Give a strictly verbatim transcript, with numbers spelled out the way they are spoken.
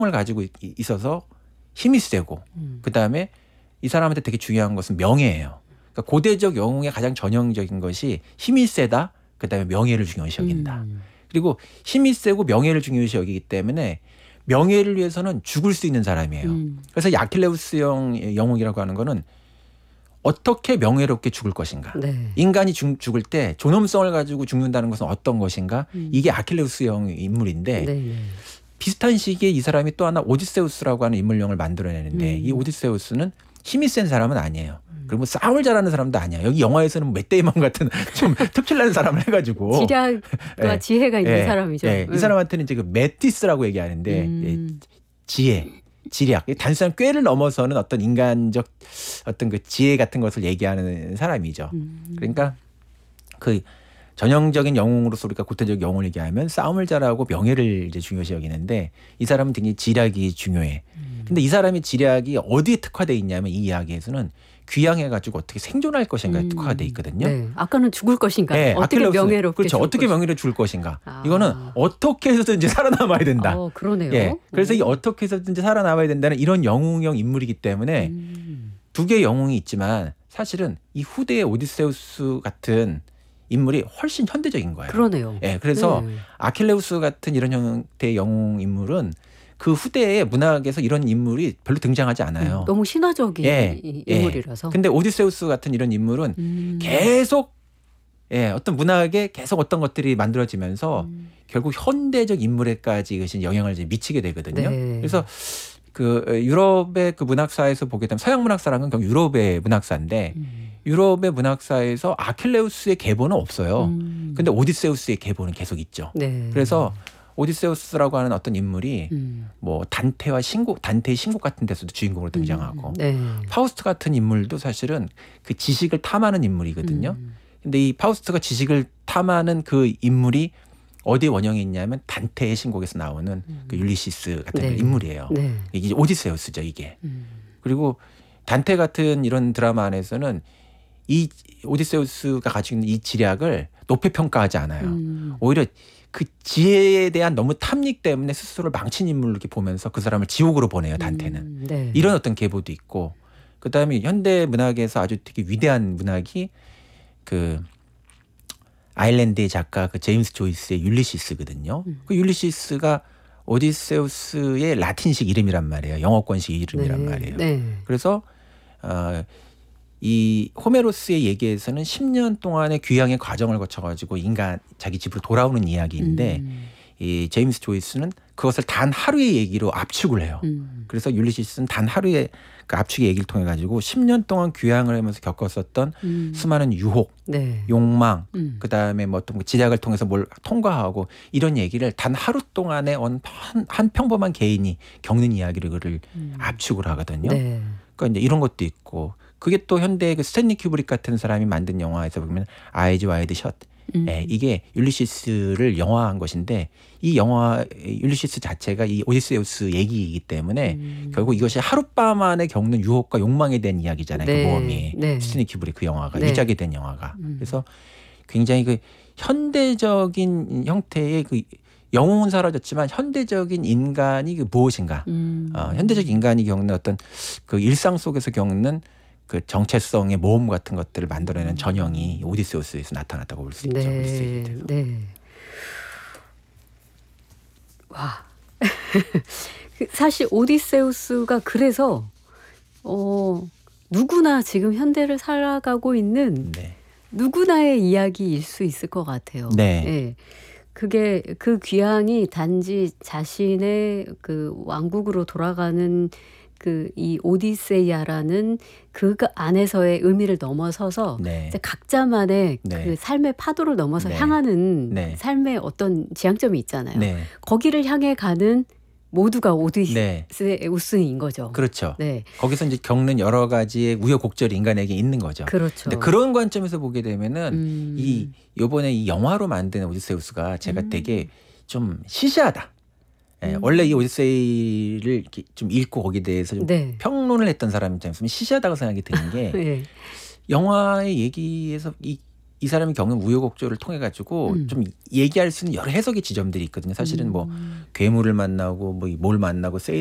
을 가지고 있- 있어서 힘이 세고 음. 그다음에 이 사람한테 되게 중요한 것은 명예예요. 그러니까 고대적 영웅의 가장 전형적인 것이 힘이 세다. 그다음에 명예를 중요시 여긴다. 음. 그리고 힘이 세고 명예를 중요시 여기기 때문에 명예를 위해서는 죽을 수 있는 사람이에요. 음. 그래서 이 아킬레우스형 영웅이라고 하는 거는 어떻게 명예롭게 죽을 것인가. 네. 인간이 죽, 죽을 때 존엄성을 가지고 죽는다는 것은 어떤 것인가. 음. 이게 아킬레우스형 인물인데 네. 네. 비슷한 시기에 이 사람이 또 하나 오디세우스라고 하는 인물령을 만들어내는데 음. 이 오디세우스는 힘이 센 사람은 아니에요. 그리고 뭐 싸움을 잘하는 사람도 아니야. 여기 영화에서는 뭐 맷데이먼 같은 좀 특출나는 사람을 해가지고 지략과 예. 지혜가 있는 예. 사람이죠. 예. 이 사람한테는 이제 그 메티스라고 얘기하는데 음. 예. 지혜, 지략, 단순한 꾀를 넘어서는 어떤 인간적 어떤 그 지혜 같은 것을 얘기하는 사람이죠. 음. 그러니까 그 전형적인 영웅으로서 우리가 구태적 영웅을 얘기하면 싸움을 잘하고 명예를 이제 중요시 여기는데 이 사람은 굉장히 지략이 중요해. 음. 근데 이 사람의 지략이 어디에 특화되어 있냐면 이 이야기에서는 귀향해가지고 어떻게 생존할 것인가에 음. 특화되어 있거든요. 네. 아까는 죽을 것인가. 네, 어떻게 아킬레우스. 명예롭게 그렇죠. 죽을 어떻게 것인가. 명예를 줄 것인가. 아. 이거는 어떻게 해서든지 살아남아야 된다. 어, 그러네요. 예. 그래서 이 오. 어떻게 해서든지 살아남아야 된다는 이런 영웅형 인물이기 때문에 음. 두 개의 영웅이 있지만 사실은 이 후대의 오디세우스 같은 인물이 훨씬 현대적인 거예요. 그러네요. 예. 그래서 네. 아킬레우스 같은 이런 형태의 영웅 인물은 그 후대의 문학에서 이런 인물이 별로 등장하지 않아요. 음, 너무 신화적인 예, 이- 예. 인물이라서. 근데 오디세우스 같은 이런 인물은 음. 계속 예, 어떤 문학에 계속 어떤 것들이 만들어지면서 음. 결국 현대적 인물에까지 이것이 영향을 이제 미치게 되거든요. 네. 그래서 그 유럽의 그 문학사에서 보게 되면 서양 문학사랑은 결국 유럽의 문학사인데 음. 유럽의 문학사에서 아킬레우스의 계보는 없어요. 음. 근데 오디세우스의 계보는 계속 있죠. 네. 그래서 오디세우스라고 하는 어떤 인물이 음. 뭐 단테와 신곡, 단테의 신곡 같은 데서도 주인공으로 등장하고 음. 네. 파우스트 같은 인물도 사실은 그 지식을 탐하는 인물이거든요. 음. 근데 이 파우스트가 지식을 탐하는 그 인물이 어디에 원형이 있냐면 단테의 신곡에서 나오는 그 율리시스 같은 네. 그 인물이에요. 네. 이게 오디세우스죠, 이게. 음. 그리고 단테 같은 이런 드라마 안에서는 이 오디세우스가 가지고 있는 이 지략을 높이 평가하지 않아요. 음. 오히려 그 지혜에 대한 너무 탐닉 때문에 스스로를 망친 인물로 이렇게 보면서 그 사람을 지옥으로 보내요, 단테는. 음. 네. 이런 어떤 계보도 있고 그다음에 현대 문학에서 아주 되게 위대한 문학이 그 아일랜드의 작가 그 제임스 조이스의 율리시스거든요. 음. 그 율리시스가 오디세우스의 라틴식 이름이란 말이에요. 영어권식 이름이란 네. 말이에요. 네. 그래서 어, 이 호메로스의 얘기에서는 십 년 동안의 귀향의 과정을 거쳐가지고 인간 자기 집으로 돌아오는 이야기인데 음. 이 제임스 조이스는 그것을 단 하루의 얘기로 압축을 해요. 음. 그래서 율리시스는 단 하루의 그 압축의 얘기를 통해 가지고 십 년 동안 귀향을 하면서 겪었었던 음. 수많은 유혹, 네. 욕망, 음. 그다음에 뭐 어떤 지략을 통해서 뭘 통과하고 이런 얘기를 단 하루 동안에 한, 한 평범한 개인이 겪는 이야기를 그를 음. 압축을 하거든요. 네. 그러니까 이제 이런 것도 있고 그게 또 현대의 그 스탠리 큐브릭 같은 사람이 만든 영화에서 보면 아이즈 와이드 샷. 음. 예, 이게 율리시스를 영화한 것인데 이 영화 율리시스 자체가 이 오디세우스 얘기이기 때문에 음. 결국 이것이 하룻밤 안에 겪는 유혹과 욕망에 대한 이야기잖아요. 네. 그 모험이 네. 스탠리 큐브릭 그 영화가 네. 유작이 된 영화가. 음. 그래서 굉장히 그 현대적인 형태의 그 영웅은 사라졌지만 현대적인 인간이 그 무엇인가? 음. 어, 현대적 인간이 겪는 어떤 그 일상 속에서 겪는 그 정체성의 모험 같은 것들을 만들어내는 전형이 오디세우스에서 나타났다고 볼 수 있죠. 네. 오디세이드. 네. 와. 그 사실 오디세우스가 그래서 어 누구나 지금 현대를 살아가고 있는 네. 누구나의 이야기일 수 있을 것 같아요. 네. 예. 그게 그 귀향이 단지 자신의 그 왕국으로 돌아가는 그 이 오디세이아라는 그 안에서의 의미를 넘어서서 네. 이제 각자만의 네. 그 삶의 파도를 넘어서 네. 향하는 네. 삶의 어떤 지향점이 있잖아요. 네. 거기를 향해 가는 모두가 네. 오디세우스인 거죠. 그렇죠. 네, 거기서 이제 겪는 여러 가지의 우여곡절이 인간에게 있는 거죠. 그렇죠. 근데 그런 관점에서 보게 되면은 음. 이 요번에 이 영화로 만든 오디세우스가 제가 음. 되게 좀 시시하다. 예, 음. 원래 이 오디세이를 이렇게 좀 읽고 거기에 대해서 좀 네. 평론을 했던 사람 입장에서 시시하다고 생각이 드는 게 예. 영화의 얘기에서 이 이 사람이 겪는 우여곡절을 통해 가지고 음. 좀 얘기할 수 있는 여러 해석의 지점들이 있거든요. 사실은 뭐 음. 괴물을 만나고 뭐 뭘 만나고